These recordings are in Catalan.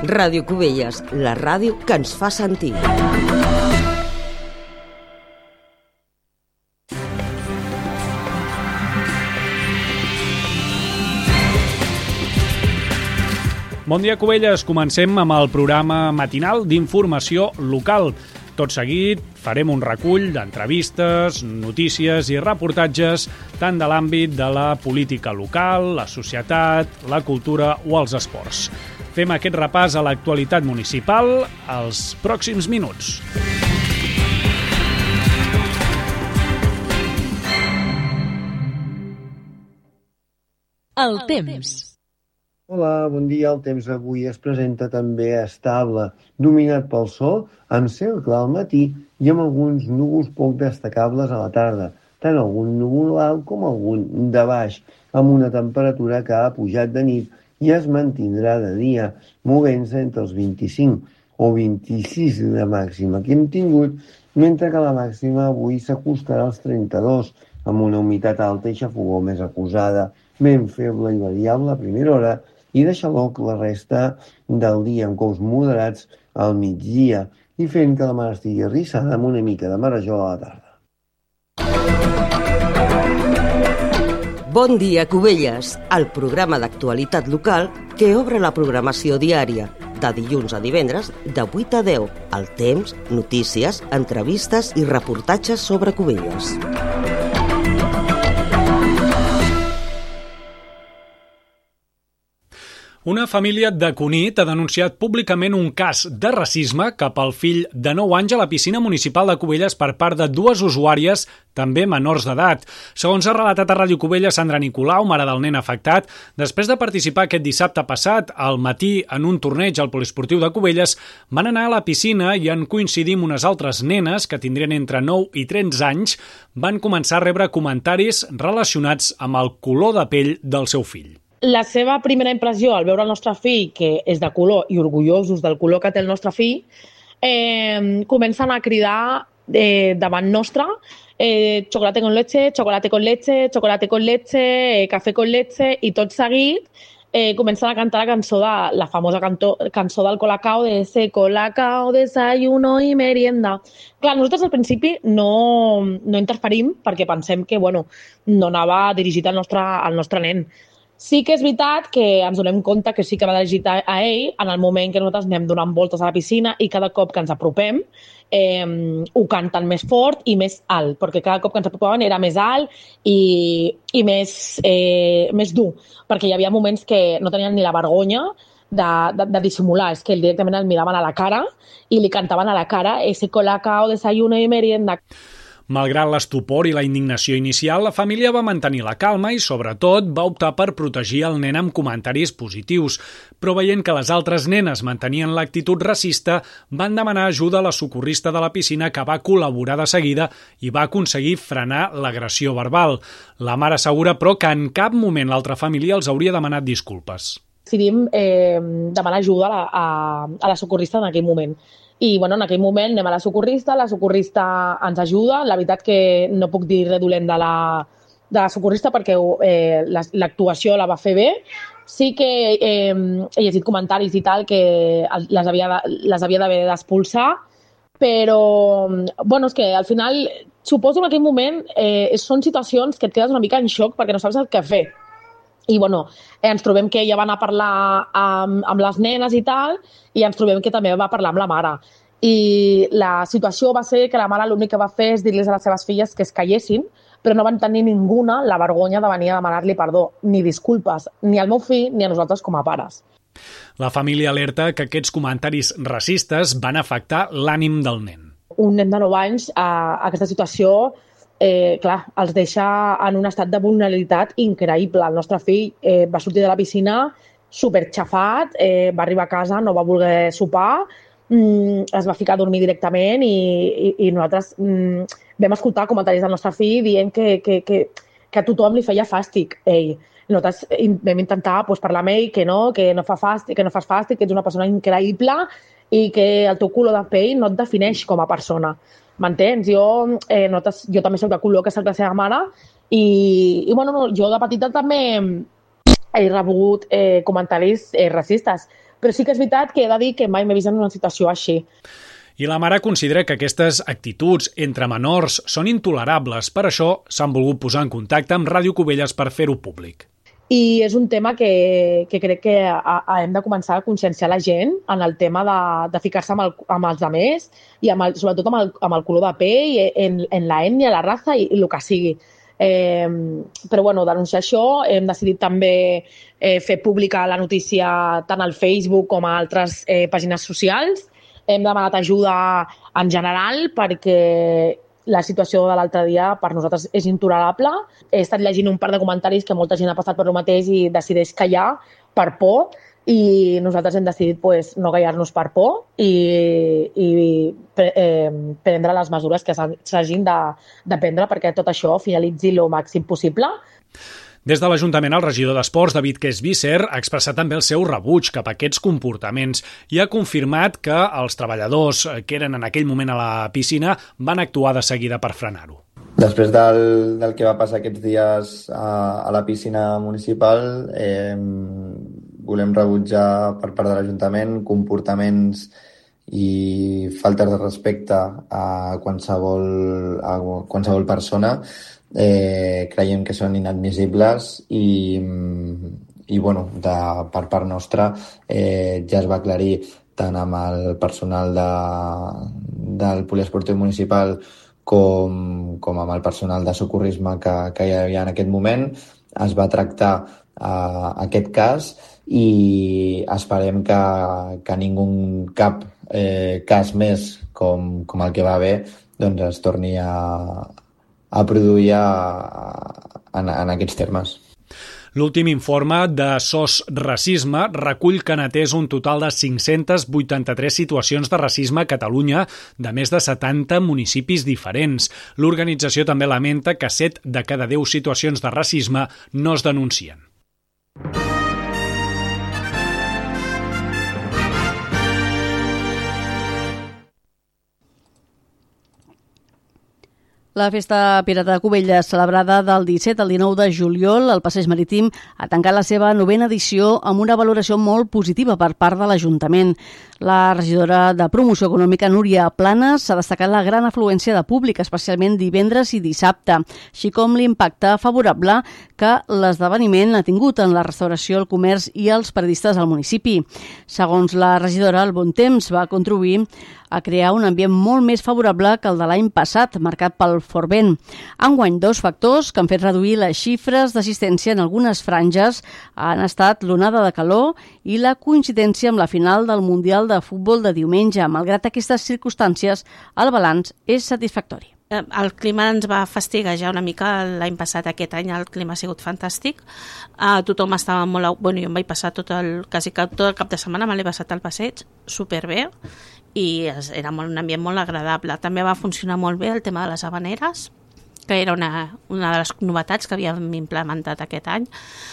Ràdio Cubelles, la ràdio que ens fa sentir. Bon dia, Cubelles. Comencem amb el programa matinal d'informació local. Tot seguit farem un recull d'entrevistes, notícies i reportatges tant de l'àmbit de la política local, la societat, la cultura o els esports. Fem aquest repàs a l'actualitat municipal als pròxims minuts. El temps. Hola, bon dia. El temps avui es presenta també estable, dominat pel sol, amb cel clar al matí i amb alguns núvols poc destacables a la tarda, tant algun núvol alt com algun de baix, amb una temperatura que ha pujat de nit i es mantindrà de dia, movent-se entre els 25 o 26 de màxima que hem tingut, mentre que la màxima avui s'acostarà als 32, amb una humitat alta i xafogor més acusada, vent feble i variable a primera hora, i de xaloc la resta del dia amb cous moderats al migdia i fent que la mar estigui arrissada amb una mica de marejol a la tarda. Bon dia, Cubelles, el programa d'actualitat local que obre la programació diària, de dilluns a divendres, de 8 a 10, el temps, notícies, entrevistes i reportatges sobre Cubelles. Una família de Cunit ha denunciat públicament un cas de racisme cap al fill de 9 anys a la piscina municipal de Cubelles per part de dues usuàries, també menors d'edat. Segons ha relatat a Ràdio Cubelles Sandra Nicolau, mare del nen afectat, després de participar aquest dissabte passat al matí en un torneig al poliesportiu de Cubelles, van anar a la piscina i en coincidir amb unes altres nenes que tindrien entre 9 i 13 anys, van començar a rebre comentaris relacionats amb el color de pell del seu fill. La seva primera impressió al veure el nostre fill, que és de color i orgullosos del color que té el nostre fill, comencen a cridar davant nostre chocolate con leche, chocolate con leche, chocolate con leche, café con leche, i tot seguit comencen a cantar la famosa cançó del Colacao, de ese Colacao, desayuno i merienda. Clar, nosaltres al principi no interferim perquè pensem que no anava dirigit al nostre nen. Sí que és veritat que ens donem compte que sí que va dirigit a ell en el moment que nosaltres anem donant voltes a la piscina i cada cop que ens apropem ho canten més fort i més alt, perquè cada cop que ens apropaven era més alt i més dur, perquè hi havia moments que no tenien ni la vergonya de dissimular, és que directament el miraven a la cara i li cantaven a la cara ese Colacao, desayuno y merienda. Malgrat l'estupor i la indignació inicial, la família va mantenir la calma i, sobretot, va optar per protegir el nen amb comentaris positius. Però veient que les altres nenes mantenien l'actitud racista, van demanar ajuda a la socorrista de la piscina, que va col·laborar de seguida i va aconseguir frenar l'agressió verbal. La mare assegura, però, que en cap moment l'altra família els hauria demanat disculpes. Decidim demanar ajuda a la socorrista en aquell moment. I en aquell moment anem a la socorrista ens ajuda. La veritat que no puc dir res dolent de la socorrista perquè l'actuació la va fer bé. Sí que he llegit comentaris i tal que les havia d'haver d'expulsar, però és que al final suposo en aquell moment són situacions que et quedes una mica en xoc perquè no saps el que fer. I ens trobem que ella va anar a parlar amb les nenes i tal, i ens trobem que també va parlar amb la mare. I la situació va ser que la mare l'únic que va fer és dir-les a les seves filles que es callessin, però no van tenir ninguna la vergonya de venir a demanar-li perdó, ni disculpes, ni al meu fill ni a nosaltres com a pares. La família alerta que aquests comentaris racistes van afectar l'ànim del nen. Un nen de 9 anys, aquesta situació els deixa en un estat de vulnerabilitat increïble. El nostre fill va sortir de la piscina superxafat, va arribar a casa, no va voler sopar, es va ficar a dormir directament i nosaltres vam escoltar comentaris del nostre fill dient que a tothom li feia fàstic ell. Nosaltres vam intentar parlar amb ell que no fas fàstic, que ets una persona increïble i que el teu color de pell no et defineix com a persona. M'entens? Jo també soc de color que és la seva mare i jo de petita també he rebut comentaris racistes, Però sí que és veritat que he de dir que mai m'he vist en una situació així. I la mare considera que aquestes actituds entre menors són intolerables. Per això s'han volgut posar en contacte amb Ràdio Cubelles per fer-ho públic. I és un tema que crec que hem de començar a conscienciar la gent en el tema de ficar-se amb els altres i sobretot amb el color de pell, en la ètnia, la raça i el que sigui. Però bueno, denunciar això, hem decidit també fer pública la notícia tant al Facebook com a altres pàgines socials. Hem demanat ajuda en general perquè la situació de l'altre dia per nosaltres és intolerable. He estat llegint un par de comentaris que molta gent ha passat per el mateix i decideix callar per por, i nosaltres hem decidit no callar-nos per por i prendre les mesures que s'hagin de prendre perquè tot això finalitzi el màxim possible. Des de l'Ajuntament, el regidor d'Esports, David Quesvisser, ha expressat també el seu rebuig cap a aquests comportaments i ha confirmat que els treballadors que eren en aquell moment a la piscina van actuar de seguida per frenar-ho. Després del que va passar aquests dies a la piscina municipal, volem rebutjar per part de l'Ajuntament comportaments i faltes de respecte a qualsevol persona. Creiem que són inadmissibles i per part nostra ja es va aclarir tant amb el personal del poliesportiu municipal com amb el personal de socorrisme que hi havia en aquest moment. Es va tractar aquest cas i esperem que cap cas més com el que va haver es torni a produir en aquests termes. L'últim informe de SOS Racisme recull que han atès un total de 583 situacions de racisme a Catalunya de més de 70 municipis diferents. L'organització també lamenta que 7 de cada 10 situacions de racisme no es denuncien. La Festa Pirata de Cubelles, celebrada del 17 al 19 de juliol al Passeig Marítim, ha tancat la seva 9ª edició amb una valoració molt positiva per part de l'Ajuntament. La regidora de Promoció Econòmica, Núria Planes, ha destacat la gran afluència de públic, especialment divendres i dissabte, així com l'impacte favorable que l'esdeveniment ha tingut en la restauració, el comerç i els periodistes al municipi. Segons la regidora, el bon temps va contribuir a crear un ambient molt més favorable que el de l'any passat, marcat pel fort vent. Enguany, 2 factors que han fet reduir les xifres d'assistència en algunes franges han estat l'onada de calor i la coincidència amb la final del Mundial de Futbol de diumenge. Malgrat aquestes circumstàncies, el balanç és satisfactori. El clima ens va fastiguejar una mica l'any passat. Aquest any el clima ha sigut fantàstic. Tothom estava molt... Bueno, jo em vaig passar tot el cap de setmana, me l'he passat al passeig, superbé, i era un ambient molt agradable. També va funcionar molt bé el tema de les havaneres, que era una de les novetats que havíem implementat aquest any.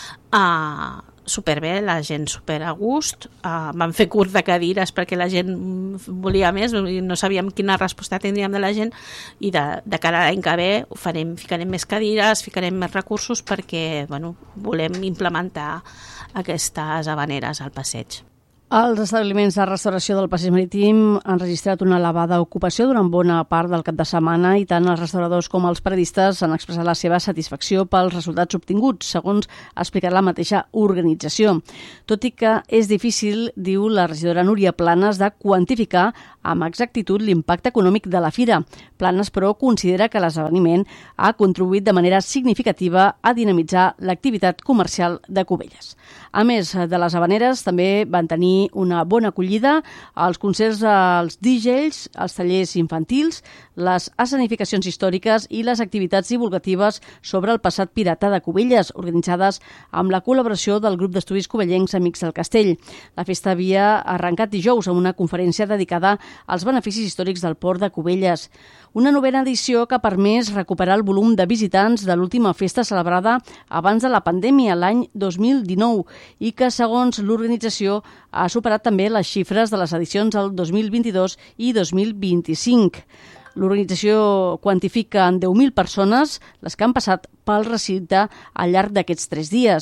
Superbé, la gent super a gust. Vam fer curs de cadires perquè la gent volia més i no sabíem quina resposta tindríem de la gent, i de cara a l'any que ve ficarem més cadires, ficarem més recursos perquè volem implementar aquestes havaneres al passeig. Els establiments de restauració del Passeig Marítim han registrat una elevada ocupació durant bona part del cap de setmana i tant els restauradors com els periodistes han expressat la seva satisfacció pels resultats obtinguts, segons ha explicat la mateixa organització. Tot i que és difícil, diu la regidora Núria Planes, de quantificar amb exactitud l'impacte econòmic de la fira. Planes, però, considera que l'esdeveniment ha contribuït de manera significativa a dinamitzar l'activitat comercial de Cubelles. A més de les havaneres, també van tenir una bona acollida als concerts als DJs, als tallers infantils, les escenificacions històriques i les activitats divulgatives sobre el passat pirata de Cubelles, organitzades amb la col·laboració del grup d'estudis cubellencs Amics del Castell. La festa havia arrencat dijous amb una conferència dedicada als beneficis històrics del port de Cubelles. Una 9ª edició que ha permès recuperar el volum de visitants de l'última festa celebrada abans de la pandèmia, l'any 2019, i que, segons l'organització, ha superat també les xifres de les edicions del 2022 i 2025. L'organització quantifica en 10.000 persones les que han passat pel recinte al llarg d'aquests 3 dies.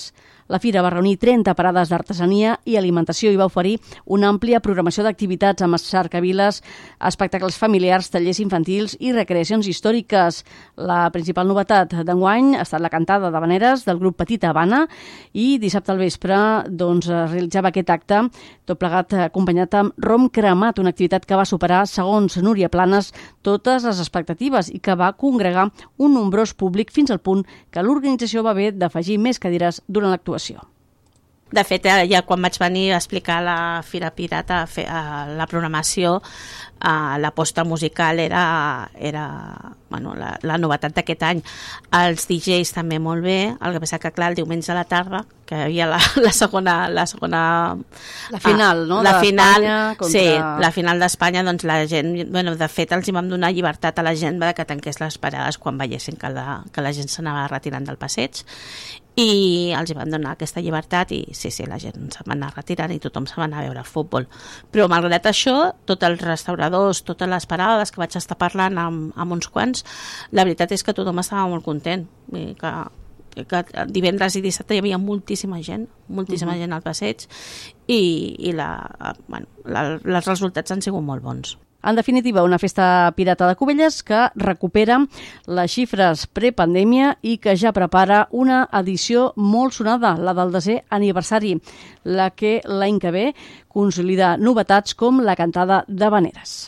La fira va reunir 30 parades d'artesania i alimentació i va oferir una àmplia programació d'activitats amb cercaviles, espectacles familiars, tallers infantils i recreacions històriques. La principal novetat d'enguany ha estat la cantada d'havaneres del grup Petita Habana i dissabte al vespre es realitzava aquest acte, tot plegat acompanyat amb rom cremat, una activitat que va superar, segons Núria Planes, totes les expectatives i que va congregar un nombrós públic fins al punt que l'organització va haver d'afegir més cadires durant l'actuació. De fet, ja quan vaig venir a explicar a la Fira Pirata la programació, l'aposta musical era la novetat d'aquest any. Els DJs també molt bé, el que passa que, clar, el diumenge a la tarda, que hi havia la segona... La final, no? La final, contra... sí, la final d'Espanya, doncs la gent... de fet, els hi vam donar llibertat a la gent que tanqués les parades quan veiessin que la gent s'anava retirant del passeig, i els hi van donar aquesta llibertat i sí, la gent se'n va anar retirant i tothom se'n va anar a veure el futbol. Però malgrat això, tots els restauradors, totes les parades que vaig estar parlant amb uns quants, la veritat és que tothom estava molt content, que divendres i dissabte hi havia moltíssima gent al passeig i els resultats han sigut molt bons. En definitiva, una festa pirata de Cubelles que recupera les xifres prepandèmia i que ja prepara una edició molt sonada, la del 10è aniversari, la que l'any que ve consolida novetats com la cantada d'havaneres.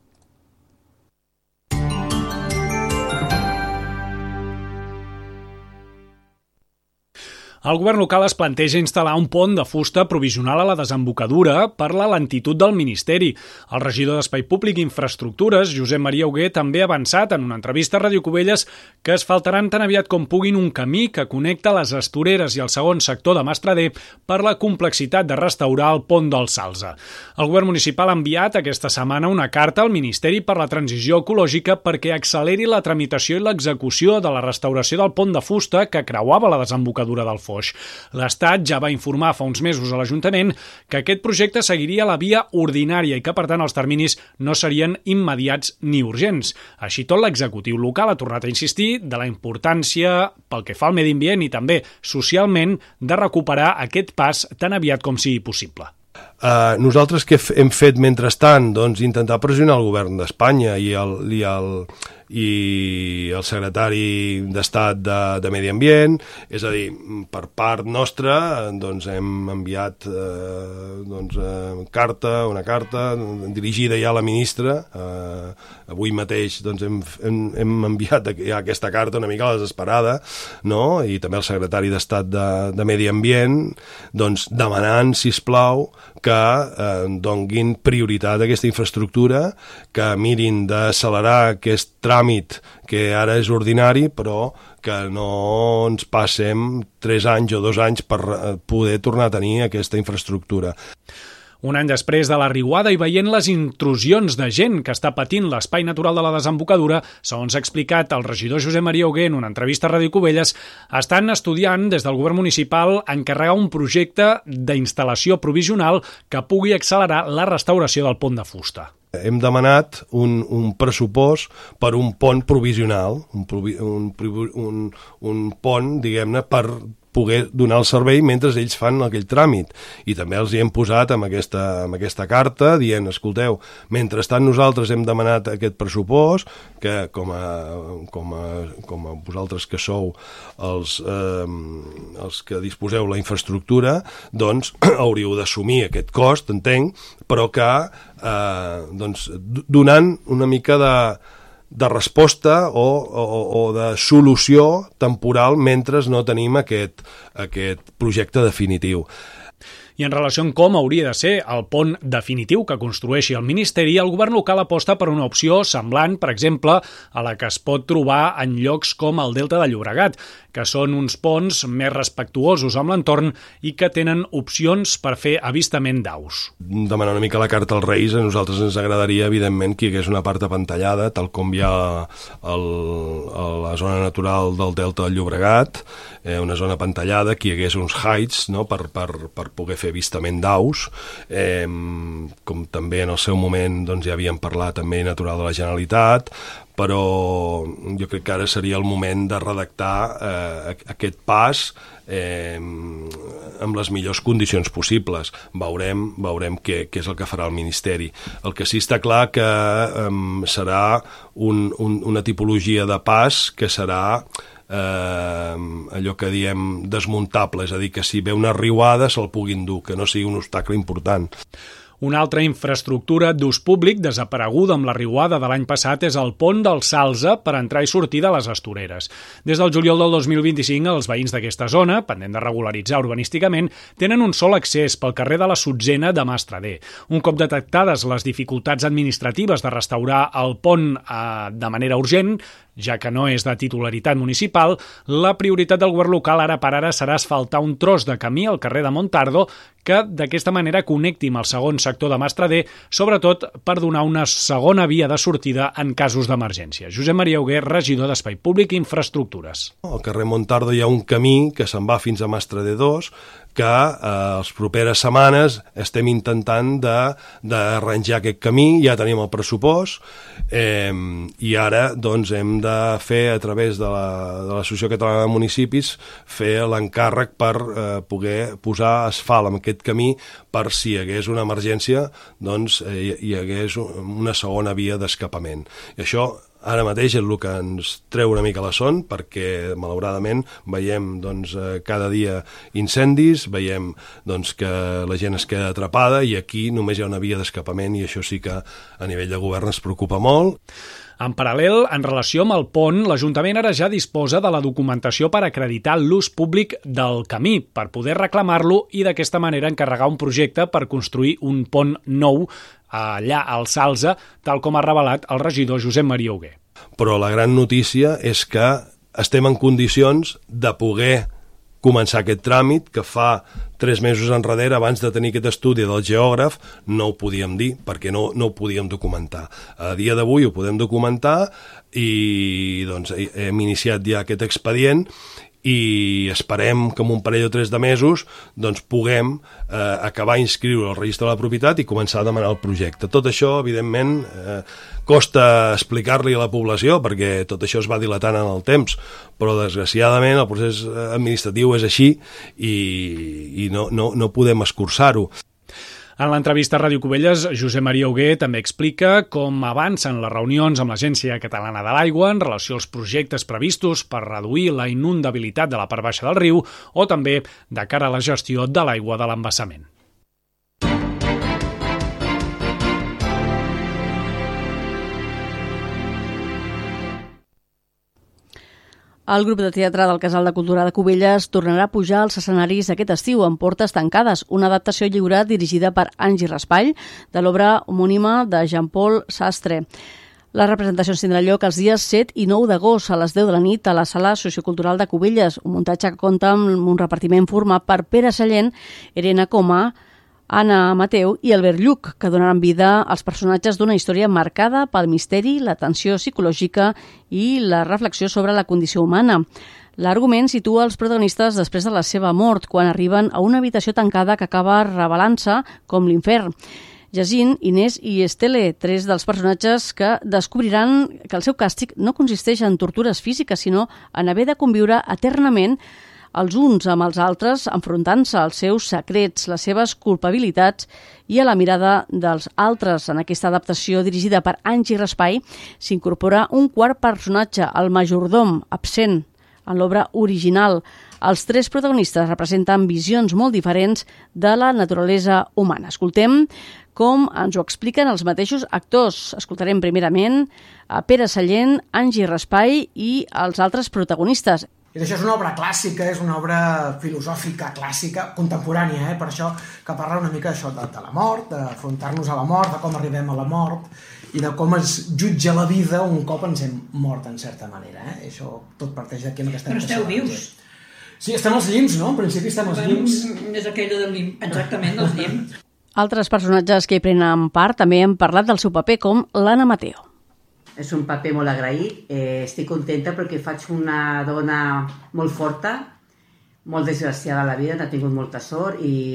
El govern local es planteja instal·lar un pont de fusta provisional a la desembocadura per la lentitud del Ministeri. El regidor d'Espai Públic i Infraestructures, Josep Maria Hugué, també ha avançat en una entrevista a Ràdio Cubelles que es faltaran tan aviat com puguin un camí que connecta les Estoreres i el segon sector de Mastrader per la complexitat de restaurar el pont del Salze. El govern municipal ha enviat aquesta setmana una carta al Ministeri per la Transició Ecològica perquè acceleri la tramitació i l'execució de la restauració del pont de fusta que creuava la desembocadura del Foix. L'Estat ja va informar fa uns mesos a l'Ajuntament que aquest projecte seguiria la via ordinària i que, per tant, els terminis no serien immediats ni urgents. Així tot, l'executiu local ha tornat a insistir de la importància, pel que fa al medi ambient i també socialment, de recuperar aquest pas tan aviat com sigui possible. Nosaltres què hem fet mentrestant? Doncs intentar pressionar el govern d'Espanya i el secretari d'Estat de Medi Ambient, és a dir, per part nostra doncs hem enviat una carta dirigida ja a la ministra. Avui mateix doncs, hem enviat ja aquesta carta una mica a la desesperada, no? I també al secretari d'Estat de Medi Ambient, doncs, demanant, sisplau, que donguin prioritat a aquesta infraestructura, que mirin d'accelerar aquest tràmit que ara és ordinari, però que no ens passem 3 anys o 2 anys per poder tornar a tenir aquesta infraestructura. Un any després de la riuada i veient les intrusions de gent que està patint l'espai natural de la desembocadura, segons ha explicat el regidor Josep Maria Hugué en una entrevista a Ràdio Cubelles, estan estudiant des del govern municipal encarregar un projecte d'instal·lació provisional que pugui accelerar la restauració del pont de fusta. Hem demanat un pressupost per un pont provisional, un pont, diguem-ne, per poder donar el servei mentre ells fan aquell tràmit. I també els hi hem posat amb aquesta carta dient, escolteu, mentrestant nosaltres hem demanat aquest pressupost, que com a vosaltres que sou els que disposeu la infraestructura, doncs hauríeu d'assumir aquest cost, entenc, però que donant una mica de resposta o de solució temporal mentre no tenim aquest projecte definitiu. I en relació amb com hauria de ser el pont definitiu que construeixi el Ministeri, el govern local aposta per una opció semblant, per exemple, a la que es pot trobar en llocs com el Delta de Llobregat, que són uns ponts més respectuosos amb l'entorn i que tenen opcions per fer avistament d'aus. Demanar una mica la carta als Reis, a nosaltres ens agradaria, evidentment, que hi hagués una part apantallada, tal com hi ha a la zona natural del Delta de Llobregat, una zona apantallada, que hi hagués uns heights, no?, per poder fer fer avistament d'aus, com també en el seu moment doncs, ja havíem parlat amb Medi Natural de la Generalitat, però jo crec que ara seria el moment de redactar aquest pas amb les millors condicions possibles. Veurem què és el que farà el Ministeri. El que sí està clar que serà una tipologia de pas que serà allò que diem desmuntable, és a dir, que si ve una riuada se'l puguin dur, que no sigui un obstacle important. Una altra infraestructura d'ús públic desapareguda amb la riuada de l'any passat és el pont del Salze per entrar i sortir de les Astoreres. Des del juliol del 2025, els veïns d'aquesta zona, pendent de regularitzar urbanísticament, tenen un sol accés pel carrer de la Sotzena de Mastrader. Un cop detectades les dificultats administratives de restaurar el pont de manera urgent, ja que no és de titularitat municipal, la prioritat del govern local ara per ara serà asfaltar un tros de camí al carrer de Montardo que d'aquesta manera connecti amb el segon sector de Mastrader, sobretot per donar una segona via de sortida en casos d'emergència. Josep Maria Hugué, regidor d'Espai Públic i Infraestructures. Al carrer Montardo hi ha un camí que se'n va fins a Mastrader 2, que les properes setmanes estem intentant d'arranjar aquest camí, ja tenim el pressupost, i ara doncs, hem de fer, a través de l'Associació Catalana de Municipis, fer l'encàrrec per poder posar asfalt en aquest camí per si hi hagués una emergència, doncs hi hagués una segona via d'escapament. I això ara mateix és el que ens treu una mica la son, perquè malauradament veiem doncs, cada dia incendis, veiem doncs, que la gent es queda atrapada i aquí només hi ha una via d'escapament i això sí que a nivell de govern ens preocupa molt. En paral·lel, en relació amb el pont, l'Ajuntament ara ja disposa de la documentació per acreditar l'ús públic del camí, per poder reclamar-lo i d'aquesta manera encarregar un projecte per construir un pont nou allà al Salze, tal com ha revelat el regidor Josep Maria Hugué. Però la gran notícia és que estem en condicions de poder començar aquest tràmit, que fa 3 mesos enrere, abans de tenir aquest estudi del geògraf, no ho podíem dir, perquè no ho podíem documentar. A dia d'avui ho podem documentar i doncs, hem iniciat ja aquest expedient i esperem que en un parell o 3 de mesos doncs, puguem acabar inscriure al registre de la propietat i començar a demanar el projecte. Tot això, evidentment, costa explicar-li a la població perquè tot això es va dilatant en el temps, però desgraciadament el procés administratiu és així i no podem escurçar-ho. En l'entrevista a Ràdio Cubelles, Josep Maria Hugué també explica com avancen les reunions amb l'Agència Catalana de l'Aigua en relació als projectes previstos per reduir la inundabilitat de la part baixa del riu o també de cara a la gestió de l'aigua de l'embassament. El grup de teatre del Casal de Cultura de Cubelles tornarà a pujar als escenaris aquest estiu amb Portes tancades, una adaptació lliure dirigida per Angie Raspall de l'obra homònima de Jean-Paul Sastre. Les representacions tindran lloc els dies 7 i 9 d'agost a les 10 de la nit a la Sala Sociocultural de Cubelles, un muntatge que compta amb un repartiment format per Pere Sallent, Irene Coma, Anna Mateu i Albert Lluc, que donaran vida als personatges d'una història marcada pel misteri, la tensió psicològica i la reflexió sobre la condició humana. L'argument situa els protagonistes després de la seva mort, quan arriben a una habitació tancada que acaba revelant-se com l'infern. Jacint, Inés i Estelle, 3 dels personatges que descobriran que el seu càstig no consisteix en tortures físiques, sinó en haver de conviure eternament els uns amb els altres, enfrontant-se als seus secrets, les seves culpabilitats i a la mirada dels altres. En aquesta adaptació dirigida per Angie Raspall s'incorpora un quart personatge, el majordom, absent en l'obra original. Els 3 protagonistes representen visions molt diferents de la naturalesa humana. Escoltem com ens ho expliquen els mateixos actors. Escoltarem primerament a Pere Sallent, Angie Raspall i els altres protagonistes. I això és una obra clàssica, és una obra filosòfica, clàssica, contemporània, per això que parla una mica d'això, de la mort, d'afrontar-nos a la mort, de com arribem a la mort i de com es jutja la vida un cop ens hem mort, en certa manera. Això tot parteix d'aquí en aquesta... Però esteu vius. Sí, estem als llims, no? En principi estem als llims. És aquella del lim, exactament, dels llims. Altres personatges que hi prenen part també han parlat del seu paper, com l'Anna Mateo. És un paper molt agraït, estic contenta perquè faig una dona molt forta, molt desgraciada a la vida, n'ha tingut molta sort i és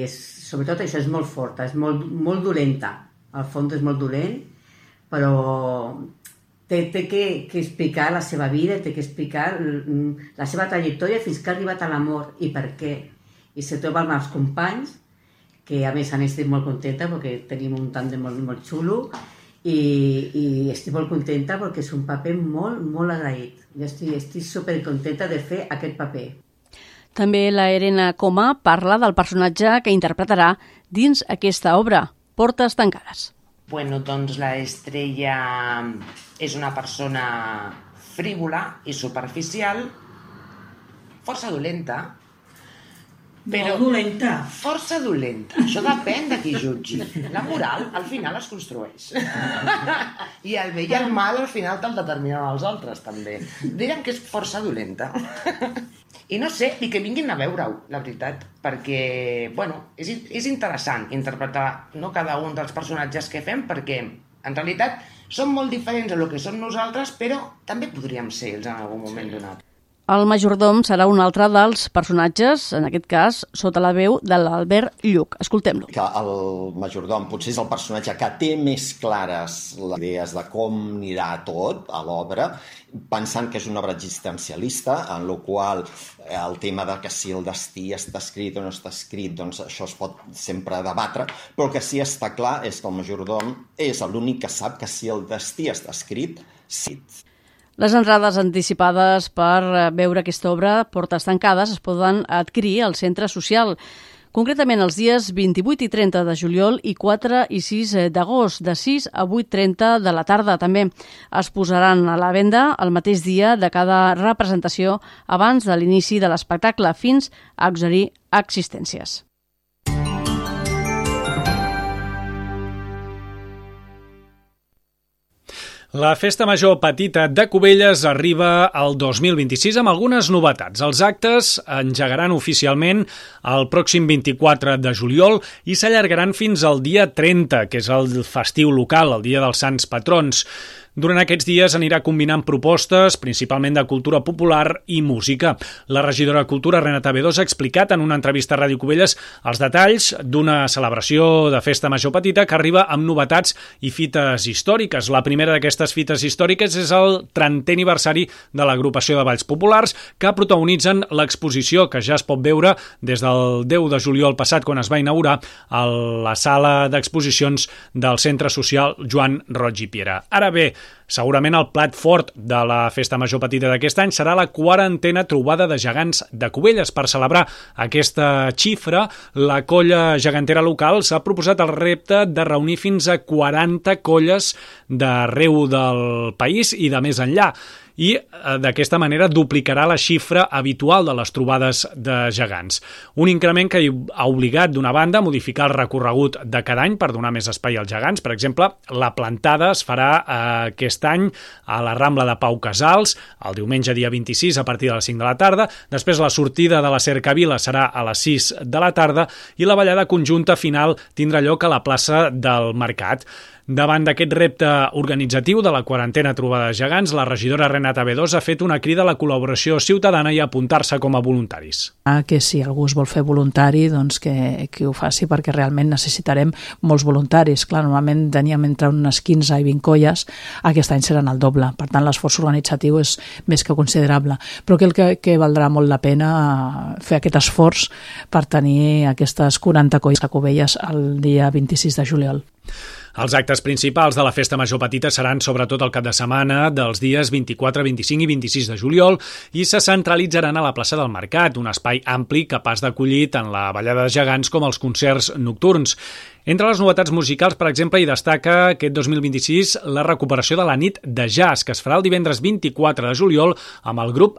sobretot això, és molt forta, és molt dolenta. El fons és molt dolent, però té que explicar la seva vida, té que explicar la seva trajectòria fins que ha arribat a l'amor i per què. I se troba amb els companys, que a més estic molt contenta perquè tenim un tàndem molt xulo i estic molt contenta perquè és un paper molt agraït. Jo estic supercontenta de fer aquest paper. També la Elena Coma parla del personatge que interpretarà dins aquesta obra, Portes tancades. Bueno, doncs la Estrella és una persona frívola i superficial, força dolenta, però dolenta. Força dolenta. Això depèn de qui jutgi. La moral, al final, es construeix. I el bé i el mal, al final, te'l determinen els altres, també. Diríem que és força dolenta. I no sé, i que vinguin a veure-ho, la veritat, perquè, bueno, és interessant interpretar cada un dels personatges que fem, perquè, en realitat, són molt diferents a lo que som nosaltres, però també podríem ser ells en algun moment donat. El majordom serà un altre dels personatges, en aquest cas, sota la veu de l'Albert Lluch. Escoltem-lo. El majordom potser és el personatge que té més clares les idees de com anirà tot a l'obra, pensant que és una obra existencialista, en la qual el tema de que si el destí està escrit o no està escrit, doncs això es pot sempre debatre, però el que sí està clar és que el majordom és l'únic que sap que si el destí està escrit, sí. Les entrades anticipades per veure aquesta obra, Portes tancades, es poden adquirir al Centre Social. Concretament els dies 28 i 30 de juliol i 4 i 6 d'agost, de 6 a 8:30 de la tarda. També es posaran a la venda el mateix dia de cada representació abans de l'inici de l'espectacle, fins a exhaurir existències. La Festa Major Petita de Cubelles arriba al 2026 amb algunes novetats. Els actes engegaran oficialment el pròxim 24 de juliol i s'allargaran fins al dia 30, que és el festiu local, el dia dels Sants Patrons. Durant aquests dies anirà combinant propostes, principalment de cultura popular i música. La regidora de Cultura, Renata Bedós, ha explicat en una entrevista a Ràdio Cubelles els detalls d'una celebració de Festa Major Petita que arriba amb novetats i fites històriques. La primera d'aquestes fites històriques és el 30è aniversari de l'agrupació de Balls Populars, que protagonitzen l'exposició que ja es pot veure des del 10 de juliol passat, quan es va inaugurar a la sala d'exposicions del Centre Social Joan Roig i Piera. Ara bé, segurament el plat fort de la Festa Major Petita d'aquest any serà la 40a trobada de gegants de Cubelles. Per celebrar aquesta xifra, la colla gegantera local s'ha proposat el repte de reunir fins a 40 colles d'arreu del país i de més enllà. I d'aquesta manera duplicarà la xifra habitual de les trobades de gegants. Un increment que ha obligat, d'una banda, a modificar el recorregut de cada any per donar més espai als gegants. Per exemple, la plantada es farà aquest any a la Rambla de Pau Casals, el diumenge dia 26 a partir de les 5 de la tarda. Després la sortida de la Cercavila serà a les 6 de la tarda i la ballada conjunta final tindrà lloc a la plaça del Mercat. Davant d'aquest repte organitzatiu de la 40a trobada de gegants, la regidora Renata Bedós ha fet una crida a la col·laboració ciutadana i a apuntar-se com a voluntaris. Que si algú es vol fer voluntari, doncs que ho faci, perquè realment necessitarem molts voluntaris. Clar, normalment teníem entre unes 15 i 20 colles, aquest any seran el doble. Per tant, l'esforç organitzatiu és més que considerable. Però crec que valdrà molt la pena fer aquest esforç per tenir aquestes 40 colles a Cubelles el dia 26 de juliol. Els actes principals de la Festa Major Petita seran sobretot el cap de setmana dels dies 24, 25 i 26 de juliol i se centralitzaran a la plaça del Mercat, un espai ampli capaç d'acollir tant la ballada de gegants com els concerts nocturns. Entre les novetats musicals, per exemple, hi destaca aquest 2026 la recuperació de la nit de jazz, que es farà el divendres 24 de juliol amb el grup